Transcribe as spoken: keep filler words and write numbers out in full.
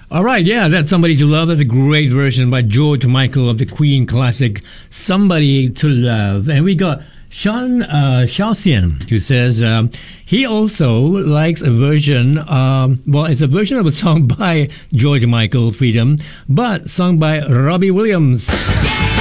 All right, yeah, that's Somebody to Love. That's a great version by George Michael of the Queen classic Somebody to Love. And we got Sean uh, Xiaoxian, who says um, he also likes a version, um, well, it's a version of a song by George Michael, Freedom, but sung by Robbie Williams.